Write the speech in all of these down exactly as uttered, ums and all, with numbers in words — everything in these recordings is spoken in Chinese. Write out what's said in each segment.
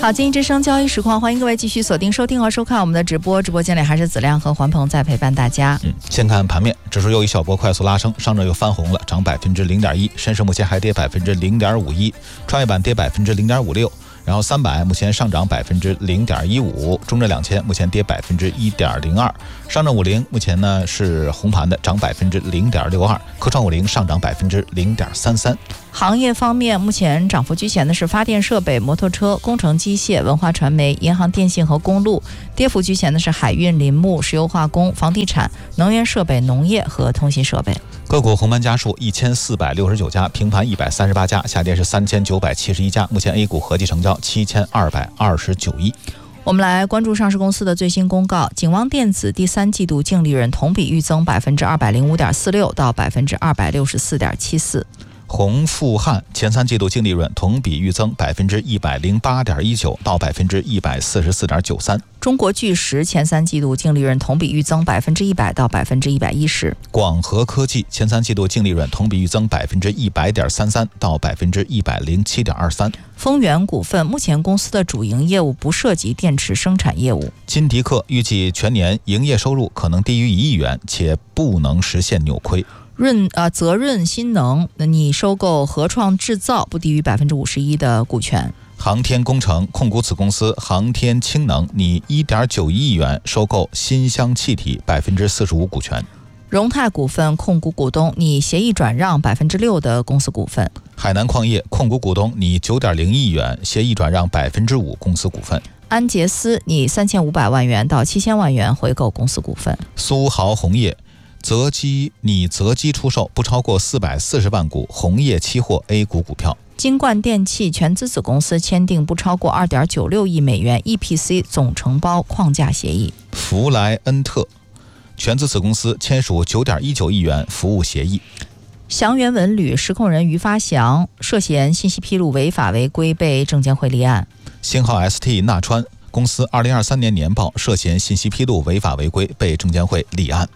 好，经济之声交易实况，欢迎各位继续锁定收听和收看我们的直播。直播间里还是子亮和环鹏在陪伴大家。 嗯，先看盘面，指数又一小波快速拉升，上证又翻红了，涨百分之零点一，深市目前还跌百分之零点五一，创业板跌百分之零点五六。然后三百目前上涨百分之零点一五，中证两千目前跌百分之一点零二，上证五零目前呢是红盘的，涨百分之零点六二，科创五零上涨百分之零点三三。 行业方面，目前涨幅居前的是发电设备、摩托车、工程机械、文化传媒、银行电信和公路；跌幅居前的是海运、林木、石油化工、房地产、能源设备、农业和通信设备。 个股红盘家数一千四百六十九家，平盘一百三十八家，下跌是三千九百七十一家。目前 A 股合计成交七千二百二十九亿。 我们来关注上市公司的最新公告。景旺电子第三季度净利润同比预增百分之二百零五点四六到百分之二百六十四点七四。 鸿富汉前三季度净利润同比预增百分之一百零八点一九到百分之一百四十四点九三。 中国巨石前三季度净利润同比预增百分之一百到百分之一百一十。 广和科技前三季度净利润同比预增百分之一百点三三到百分之一百零七点二三。 丰源股份目前公司的主营业务不涉及电池生产业务。 金迪克预计全年营业收入可能低于一亿元，且不能实现扭亏。 润呃泽润新能拟收购合创制造不低于百分之五十一的股权。 航天工程控股子公司航天氢能拟一点九一亿元收购新乡气体百分之四十五股权。 荣泰股份控股股东拟协议转让百分之六的公司股份。 海南矿业控股股东拟九点零亿元协议转让百分之五公司股份。 安捷斯拟三千五百万元到七千万元回购公司股份。 苏豪红业择机拟择机出售不超过四百四十万股红业期货 A 股股票。 金冠电器全资子公司签订不超过 二点九六亿美元 E P C 总承包框架协议。 弗莱恩特全资子公司签署 九点一九亿元服务协议。 祥源文旅实控人于发祥涉嫌信息披露违法违规被证监会立案。 星号 S T 纳川公司二零二三年年报涉嫌信息披露违法违规被证监会立案。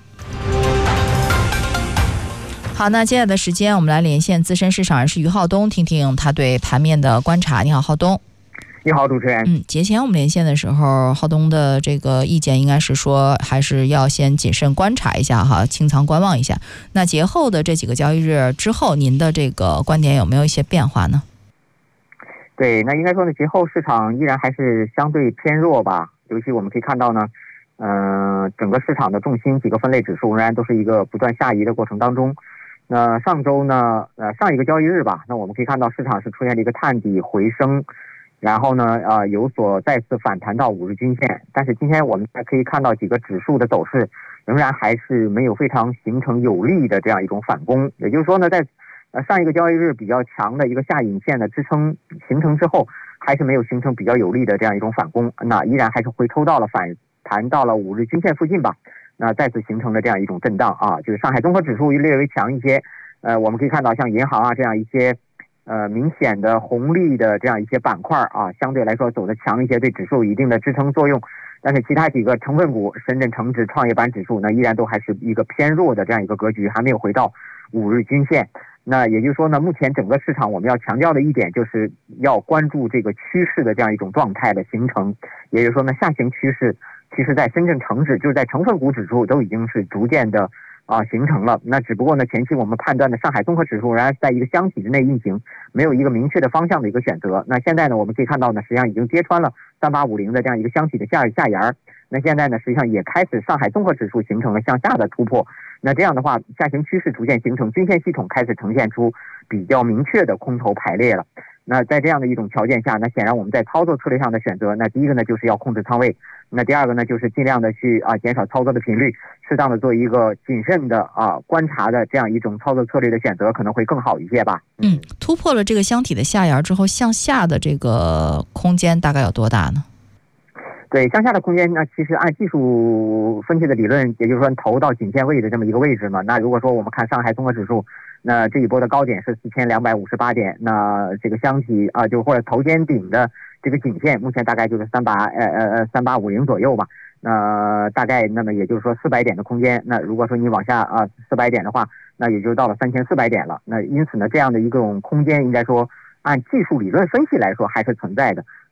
好，那接下来的时间我们来连线资深市场人士于浩东，听听他对盘面的观察。你好，浩东。 你好，主持人。 嗯，节前我们连线的时候，浩东的这个意见应该是说，还是要先谨慎观察一下哈，清仓观望一下。那节后的这几个交易日之后，您的这个观点有没有一些变化呢？ 对，那应该说呢，节后市场依然还是相对偏弱吧。尤其我们可以看到呢，呃，整个市场的重心几个分类指数仍然都是一个不断下移的过程当中。那上周呢，呃，上一个交易日吧，那我们可以看到市场是出现了一个探底回升，然后呢，呃，有所再次反弹到五日均线。但是今天我们还可以看到几个指数的走势仍然还是没有非常形成有力的这样一种反攻。也就是说呢，在呃上一个交易日比较强的一个下影线的支撑形成之后，还是没有形成比较有力的这样一种反攻，那依然还是回抽到了反弹到了五日均线附近吧。那再次形成了这样一种震荡啊，就是上海综合指数略微强一些，呃，我们可以看到像银行啊这样一些呃明显的红利的这样一些板块啊，相对来说走得强一些，对指数有一定的支撑作用。但是其他几个成分股，深圳成指、创业板指数呢，依然都还是一个偏弱的这样一个格局，还没有回到五日均线。那也就是说呢，目前整个市场我们要强调的一点就是要关注这个趋势的这样一种状态的形成，也就是说呢，下行趋势其实在深圳成指，就是在成分股指数都已经是逐渐的啊形成了。那只不过呢，前期我们判断的上海综合指数仍然是在一个箱体之内运行，没有一个明确的方向的一个选择。那现在呢，我们可以看到呢，实际上已经跌穿了三八五零的这样一个箱体的下下沿。那现在呢，实际上也开始上海综合指数形成了向下的突破。那这样的话，下行趋势逐渐形成，均线系统开始呈现出比较明确的空头排列了。那在这样的一种条件下，那显然我们在操作策略上的选择，那第一个呢就是要控制仓位，那第二个呢就是尽量的去啊减少操作的频率，适当的做一个谨慎的啊观察的这样一种操作策略的选择，可能会更好一些吧。 嗯，突破了这个箱体的下沿之后，向下的这个空间大概有多大呢？ 对，向下的空间呢，其实按技术分析的理论，也就是说头到颈线位的这么一个位置嘛。那如果说我们看上海综合指数，那这一波的高点是四千两百五十八点，那这个箱体啊，就或者头肩顶的这个颈线，目前大概就是三八呃呃呃三八五零左右吧。那大概那么也就是说四百点的空间。那如果说你往下啊四百点的话，那也就到了三千四百点了。那因此呢，这样的一种空间应该说按技术理论分析来说还是存在的。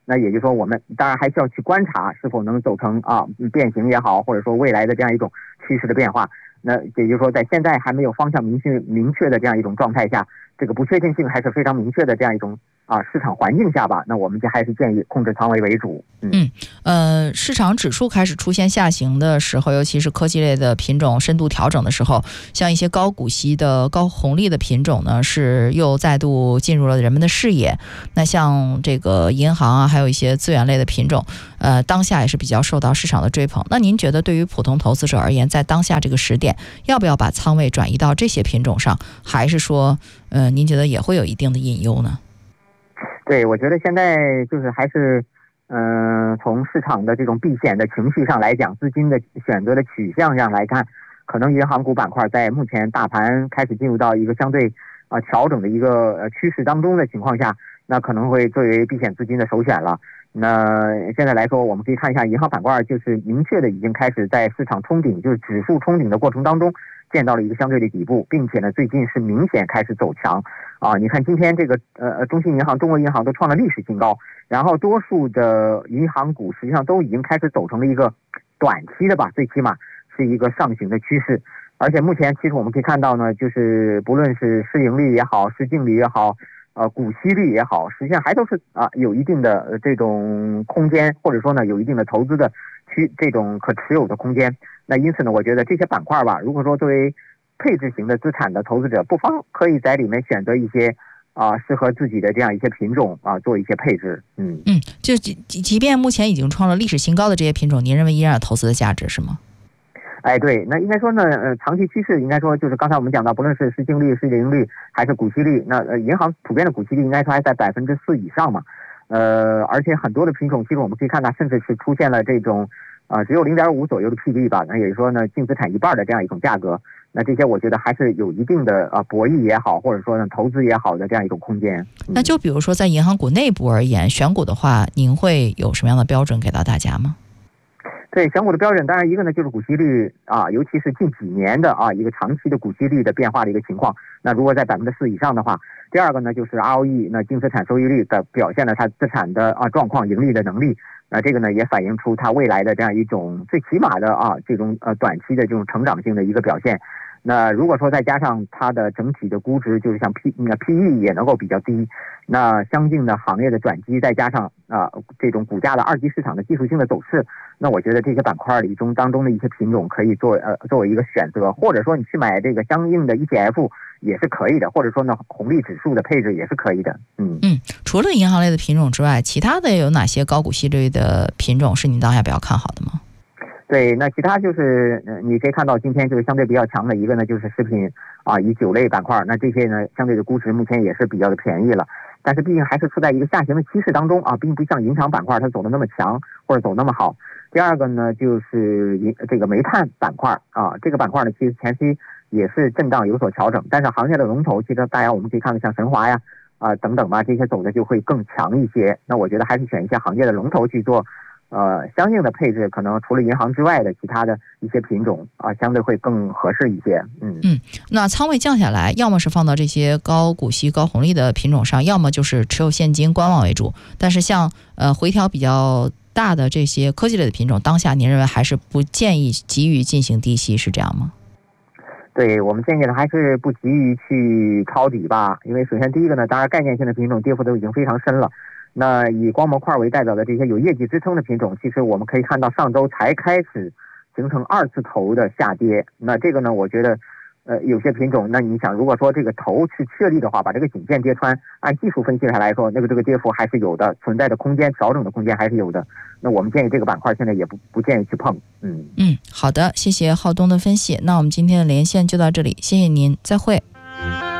那也就是说，我们当然还需要去观察是否能走成啊变形也好，或者说未来的这样一种趋势的变化。那也就是说，在现在还没有方向明确明确的这样一种状态下，这个不确定性还是非常明确的这样一种啊市场环境下吧，那我们就还是建议控制仓位为主。 嗯, 嗯呃，市场指数开始出现下行的时候，尤其是科技类的品种深度调整的时候，像一些高股息的高红利的品种呢，是又再度进入了人们的视野。那像这个银行啊，还有一些资源类的品种，呃，当下也是比较受到市场的追捧。那您觉得对于普通投资者而言，在当下这个时点，要不要把仓位转移到这些品种上，还是说，呃，您觉得也会有一定的隐忧呢？ 对，我觉得现在就是还是，嗯、呃，从市场的这种避险的情绪上来讲，资金的选择的取向上来看，可能银行股板块在目前大盘开始进入到一个相对啊、呃、调整的一个呃趋势当中的情况下，那可能会作为避险资金的首选了。那现在来说，我们可以看一下银行板块，就是明确的已经开始在市场冲顶，就是指数冲顶的过程当中，见到了一个相对的底部，并且呢，最近是明显开始走强啊！你看今天这个呃中信银行、中国银行都创了历史新高，然后多数的银行股实际上都已经开始走成了一个短期的吧，最起码是一个上行的趋势。而且目前其实我们可以看到呢，就是不论是市盈率也好，市净率也好，呃股息率也好，实际上还都是啊有一定的、呃、这种空间，或者说呢有一定的投资的区这种可持有的空间。那因此呢，我觉得这些板块吧，如果说作为配置型的资产的投资者，不妨可以在里面选择一些啊、呃、适合自己的这样一些品种啊、呃、做一些配置。嗯嗯，就即即便目前已经创了历史新高的这些品种，您认为依然有投资的价值是吗？ 哎，对，那应该说呢，呃，长期趋势应该说就是刚才我们讲到，不论是市净率、市盈率还是股息率，那呃银行普遍的股息率应该说还在百分之四以上嘛。呃，而且很多的品种，其实我们可以看到，甚至是出现了这种。啊、呃，只有 零点五 左右的 P B 吧，那也就是说呢，净资产一半的这样一种价格，那这些我觉得还是有一定的啊、呃、博弈也好，或者说呢投资也好的这样一种空间。嗯、 那就比如说在银行股内部而言，选股的话，您会有什么样的标准给到大家吗？ 对，选股的标准，当然一个呢就是股息率啊，尤其是近几年的啊一个长期的股息率的变化的一个情况。那如果在百分之四以上的话，第二个呢就是 R O E， 那净资产收益率的表现了它资产的啊状况、盈利的能力。那这个呢也反映出它未来的这样一种最起码的啊这种呃短期的这种成长性的一个表现。那如果说再加上它的整体的估值，就是像 P 那 P E 也能够比较低，那相应的行业的转机，再加上啊、呃、这种股价的二级市场的技术性的走势，那我觉得这些板块里中当中的一些品种可以做呃作为一个选择，或者说你去买这个相应的 E T F 也是可以的，或者说呢红利指数的配置也是可以的。嗯嗯，除了银行类的品种之外，其他的有哪些高股息率的品种是你当下比较看好的吗？ 对，那其他就是，呃，你可以看到今天就是相对比较强的一个呢，就是食品啊，以酒类板块，那这些呢相对的估值目前也是比较的便宜了，但是毕竟还是处在一个下行的趋势当中啊，并不像银行板块它走的那么强或者走那么好。第二个呢就是银这个煤炭板块啊，这个板块呢其实前期也是震荡有所调整，但是行业的龙头，其实大家我们可以看到像神华呀啊等等吧，这些走的就会更强一些。那我觉得还是选一些行业的龙头去做。呃，相应的配置可能除了银行之外的其他的一些品种啊，相对会更合适一些。嗯嗯，那仓位降下来，要么是放到这些高股息、高红利的品种上，要么就是持有现金观望为主。但是像呃回调比较大的这些科技类的品种，当下您认为还是不建议急于进行低吸，是这样吗？ 对，我们建议呢还是不急于去抄底吧，因为首先第一个呢，当然概念性的品种跌幅都已经非常深了。那以光模块为代表的这些有业绩支撑的品种，其实我们可以看到上周才开始形成二次头的下跌。那这个呢，我觉得呃有些品种，那你想如果说这个头是确立的话，把这个颈线跌穿，按技术分析上来说，那个这个跌幅还是有的，存在的空间调整的空间还是有的。那我们建议这个板块现在也不不建议去碰。嗯嗯，好的，谢谢浩东的分析。那我们今天的连线就到这里，谢谢您，再会。